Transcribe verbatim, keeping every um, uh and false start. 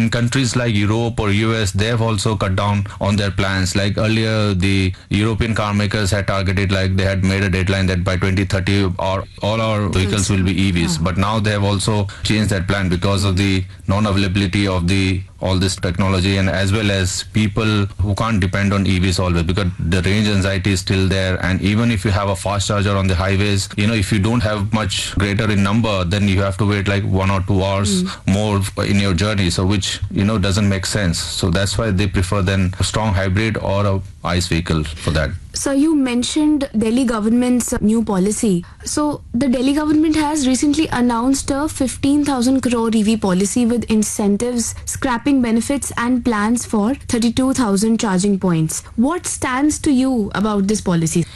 in countries like Europe or U S, they have also cut down on their plans. Like earlier, the European car makers had targeted, like they had made a deadline that by twenty thirty, our, all our vehicles will be E Vs. But now they have also changed that plan because of the non-availability of the all this technology, and as well as people who can't depend on E Vs always, because the range anxiety is still there. And even if you have a fast charger on the highways, you know, if you don't have much greater in number, then you have to wait like one or two hours mm. more in your journey, so which, you know, doesn't make sense. So that's why they prefer then a strong hybrid or a ICE vehicle for that. So you mentioned Delhi government's new policy. So the Delhi government has recently announced a fifteen thousand crore E V policy with incentives, scrapping benefits and plans for thirty-two thousand charging points. What stands to you about this policy?